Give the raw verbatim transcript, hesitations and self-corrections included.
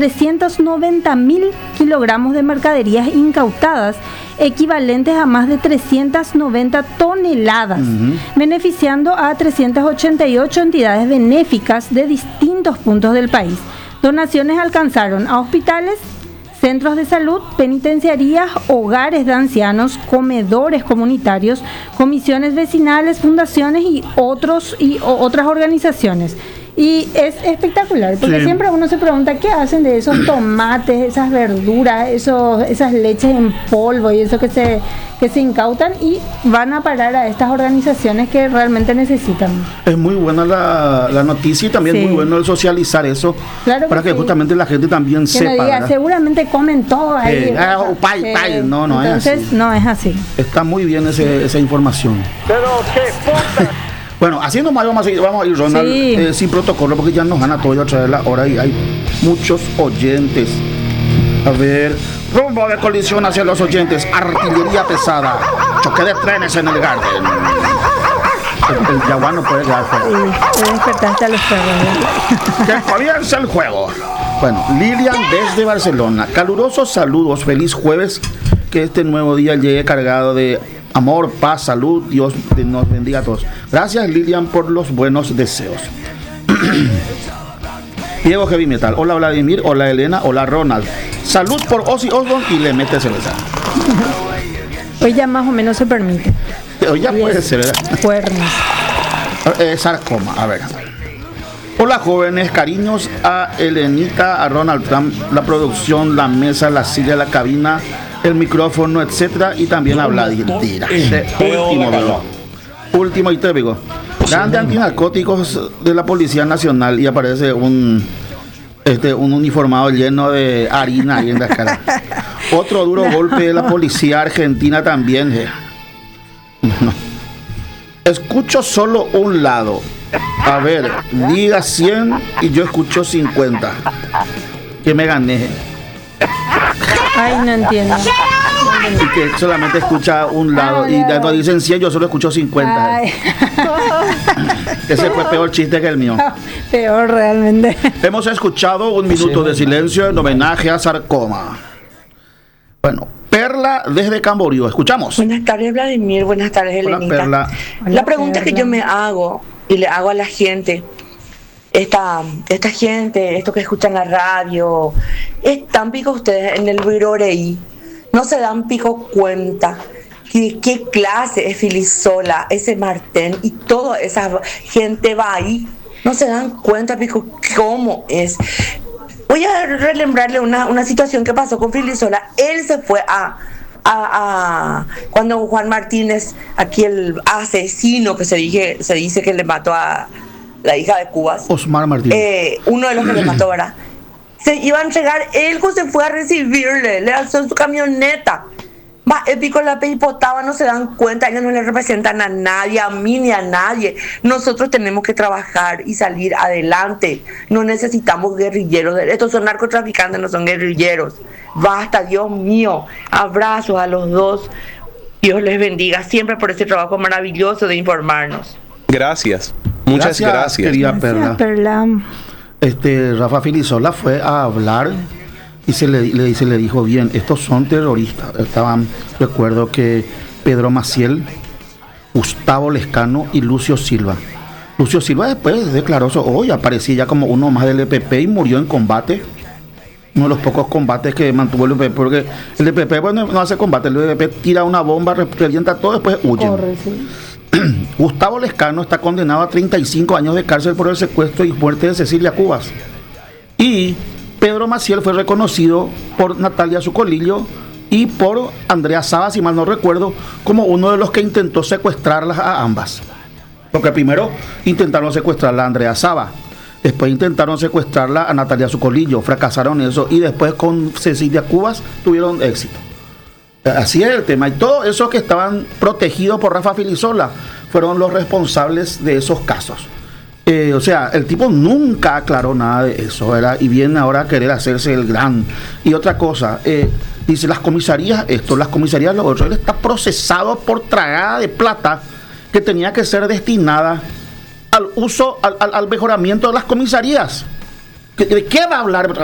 trescientos noventa mil kilogramos de mercaderías incautadas, equivalentes a más de trescientas noventa toneladas, uh-huh. beneficiando a trescientas ochenta y ocho entidades benéficas de distintos puntos del país. Donaciones alcanzaron a hospitales, centros de salud, penitenciarías, hogares de ancianos, comedores comunitarios, comisiones vecinales, fundaciones y otros y o, otras organizaciones. Y es espectacular, porque sí. siempre uno se pregunta qué hacen de esos tomates, esas verduras, esos, esas leches en polvo y eso que se, que se incautan, y van a parar a estas organizaciones que realmente necesitan. Es muy buena la, la noticia y también sí. muy bueno el socializar eso, claro que para que sí. justamente la gente también que sepa. No diga, seguramente comen todo ahí. Eh, ah, oh, pay, eh, pay. No, no entonces, es así. no es así. Está muy bien ese, esa información. Pero qué puta. Bueno, haciendo más vamos a ir, vamos a ir Ronald, sí. eh, sin protocolo, porque ya nos gana todo otra vez la hora y hay muchos oyentes. A ver, rumbo de colisión hacia los oyentes, artillería pesada, choque de trenes en el Garden. El, el Yaguán no puede quedar fuera. Sí, te despertaste a los perros. Que comience el juego. Bueno, Lilian desde Barcelona, calurosos saludos, feliz jueves, que este nuevo día llegue cargado de amor, paz, salud, Dios nos bendiga a todos. Gracias Lilian por los buenos deseos. Diego Heavy Metal, hola Vladimir, hola Elena, hola Ronald. Salud por Ozzy Osbourne y le mete cerveza. Hoy ya más o menos se permite. Hoy ya Hoy puede ser, ¿verdad? Cuernos. Eh, sarcoma, a ver. Hola jóvenes, cariños a Elenita, a Ronald Trump, la producción, la mesa, la silla, la cabina, el micrófono, etcétera, y también a Vladimir. Último, bro. Último y típico. Grande antinarcóticos de la Policía Nacional y aparece un este un uniformado lleno de harina ahí en la cara. Otro duro golpe de la Policía Argentina también. Eh. No. Escucho solo un lado. A ver, diga cien y yo escucho cincuenta. Que me gané. Ay, no entiendo. Y que solamente escucha un lado. Ay, y cuando dicen cien, yo solo escucho cincuenta. Ay. Ese fue peor chiste que el mío. No, peor realmente. Hemos escuchado un minuto sí, de silencio en homenaje a Sarcoma. Bueno, Perla desde Camboriú. Escuchamos. Buenas tardes, Vladimir. Buenas tardes, Elenita. Hola, Perla. La pregunta Perla. que yo me hago y le hago a la gente, esta, esta gente, esto que escuchan la radio, ¿están pico ustedes en el Virorey? ¿No se dan pico cuenta que qué clase es Filisola, ese Martén y toda esa gente va ahí? ¿No se dan cuenta pico cómo es? Voy a relembrarle una, una situación que pasó con Filisola. Él se fue a... A, a, cuando Juan Martínez, aquí el asesino que se, dije, se dice que le mató a la hija de Cubas, Osmar Martínez, eh, uno de los que le mató, ¿verdad? Se iba a entregar, él se fue a recibirle, le alzó su camioneta. Va, épico la pejipotaba, no se dan cuenta, ellos no le representan a nadie, a mí ni a nadie. Nosotros tenemos que trabajar y salir adelante. No necesitamos guerrilleros. Estos son narcotraficantes, no son guerrilleros. Basta, Dios mío. Abrazos a los dos. Dios les bendiga siempre por ese trabajo maravilloso de informarnos. Gracias. Muchas gracias. Gracias, querida Perla. Perla. Este, Rafa Filisola fue a hablar y se le, le, se le dijo bien, estos son terroristas. Estaban, recuerdo que Pedro Maciel, Gustavo Lescano y Lucio Silva. Lucio Silva después declaró, hoy aparecía ya como uno más del E P P y murió en combate. Uno de los pocos combates que mantuvo el E P P, porque el E P P bueno, no hace combate, el E P P tira una bomba, revienta todo, después huye. Corre, sí. Gustavo Lescano está condenado a treinta y cinco años de cárcel por el secuestro y muerte de Cecilia Cubas. Y Pedro Maciel fue reconocido por Natalia Zucolillo y por Andrea Saba, si mal no recuerdo, como uno de los que intentó secuestrarlas a ambas. Porque primero intentaron secuestrarla a Andrea Saba, después intentaron secuestrarla a Natalia Zucolillo, fracasaron eso, y después con Cecilia Cubas tuvieron éxito. Así es el tema, y todos esos que estaban protegidos por Rafa Filisola fueron los responsables de esos casos. Eh, o sea, el tipo nunca aclaró nada de eso, ¿verdad? Y viene ahora a querer hacerse el gran. Y otra cosa, eh, dice las comisarías, esto, las comisarías, lo otro. Él está procesado por tragada de plata que tenía que ser destinada al uso, al, al, al mejoramiento de las comisarías. ¿De qué va a hablar